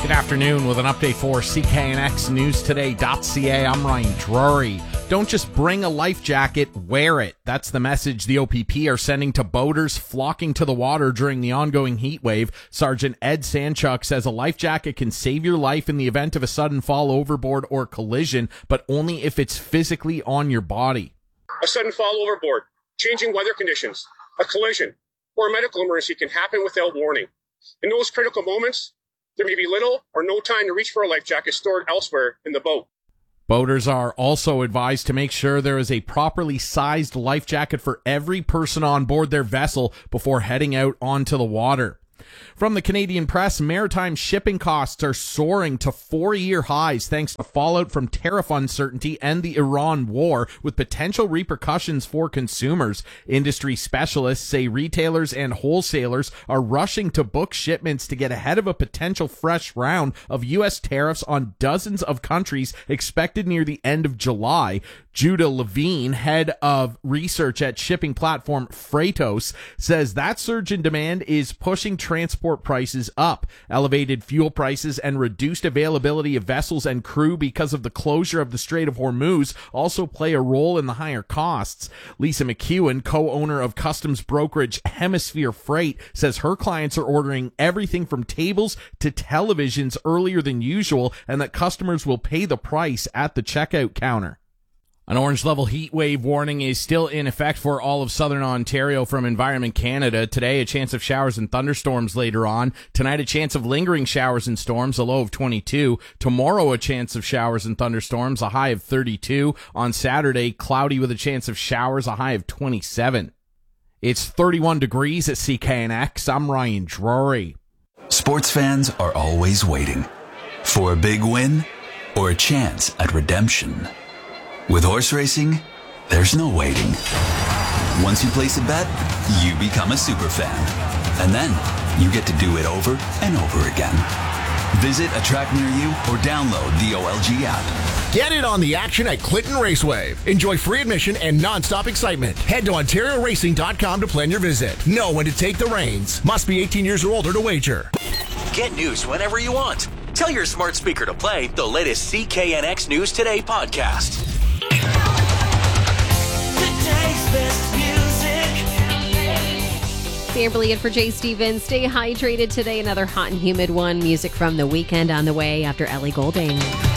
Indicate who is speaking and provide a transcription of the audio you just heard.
Speaker 1: Good afternoon with an update for CKNXNewsToday.ca. I'm Ryan Drury. Don't just bring a life jacket, wear it. That's the message the OPP are sending to boaters flocking to the water during the ongoing heat wave. Sergeant Ed Sanchuk says a life jacket can save your life in the event of a sudden fall overboard or collision, but only if it's physically on your body.
Speaker 2: A sudden fall overboard, changing weather conditions, a collision, or a medical emergency can happen without warning. In those critical moments, there may be little or no time to reach for a life jacket stored elsewhere in the boat.
Speaker 1: Boaters are also advised to make sure there is a properly sized life jacket for every person on board their vessel before heading out onto the water. From the Canadian Press, maritime shipping costs are soaring to 4-year highs thanks to fallout from tariff uncertainty and the Iran war, with potential repercussions for consumers. Industry specialists say retailers and wholesalers are rushing to book shipments to get ahead of a potential fresh round of U.S. tariffs on dozens of countries expected near the end of July. Judah Levine, head of research at shipping platform Freightos, says that surge in demand is pushing transport prices up. Elevated fuel prices and reduced availability of vessels and crew because of the closure of the Strait of Hormuz also play a role in the higher costs. Lisa McEwen, co-owner of customs brokerage Hemisphere Freight, says her clients are ordering everything from tables to televisions earlier than usual and that customers will pay the price at the checkout counter. An orange-level heat wave warning is still in effect for all of southern Ontario from Environment Canada. Today, a chance of showers and thunderstorms later on. Tonight, a chance of lingering showers and storms, a low of 22. Tomorrow, a chance of showers and thunderstorms, a high of 32. On Saturday, cloudy with a chance of showers, a high of 27. It's 31 degrees at CKNX. I'm Ryan Drury.
Speaker 3: Sports fans are always waiting for a big win or a chance at redemption. With horse racing, there's no waiting. Once you place a bet, you become a super fan. And then you get to do it over and over again. Visit a track near you or download the OLG app.
Speaker 4: Get in on the action at Clinton Raceway. Enjoy free admission and non-stop excitement. Head to OntarioRacing.com to plan your visit. Know when to take the reins. Must be 18 years or older to wager.
Speaker 5: Get news whenever you want. Tell your smart speaker to play the latest CKNX News Today podcast.
Speaker 6: Sam Brilliant for Jay Stevens. Stay hydrated today. Another hot and humid one. Music from The Weekend on the way after Ellie Goulding.